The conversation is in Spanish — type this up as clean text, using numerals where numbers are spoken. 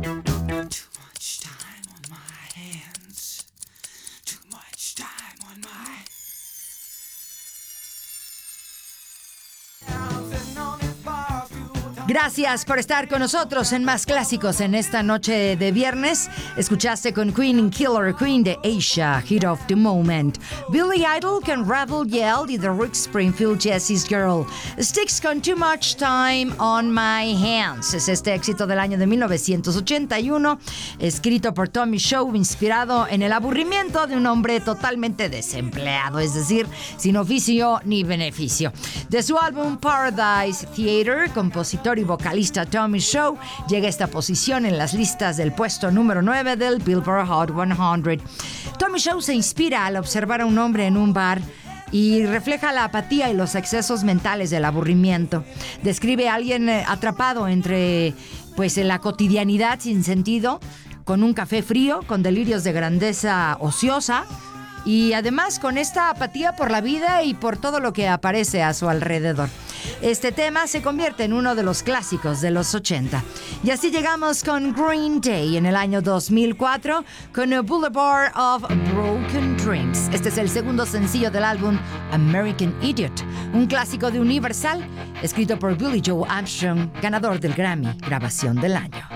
Too much time on my hands. Too much time on my... Gracias por estar con nosotros en Más Clásicos en esta noche de viernes. Escuchaste con Queen and Killer Queen de Asia, Hit of the Moment. Billy Idol con Rebel Yell y The Rick Springfield, Jessie's Girl. Styx con Too Much Time on My Hands. Es este éxito del año de 1981, escrito por Tommy Shaw, inspirado en el aburrimiento de un hombre totalmente desempleado, es decir, sin oficio ni beneficio. De su álbum Paradise Theater, compositor y vocalista Tommy Shaw llega a esta posición en las listas del puesto número 9 del Billboard Hot 100. Tommy Shaw se inspira al observar a un hombre en un bar y refleja la apatía y los excesos mentales del aburrimiento. Describe a alguien atrapado entre en la cotidianidad sin sentido, con un café frío, con delirios de grandeza ociosa y además con esta apatía por la vida y por todo lo que aparece a su alrededor. Este tema se convierte en uno de los clásicos de los 80. Y así llegamos con Green Day en el año 2004 con A Boulevard of Broken Dreams. Este es el segundo sencillo del álbum American Idiot, un clásico de Universal, escrito por Billy Joe Armstrong, ganador del Grammy Grabación del Año.